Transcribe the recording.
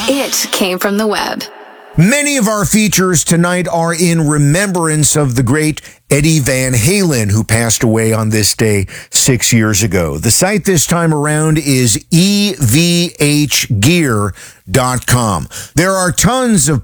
It came from the web. Many of our features tonight are in remembrance of the great Eddie Van Halen, who passed away on this day 6 years ago. The site this time around is evhgear.com. There are tons of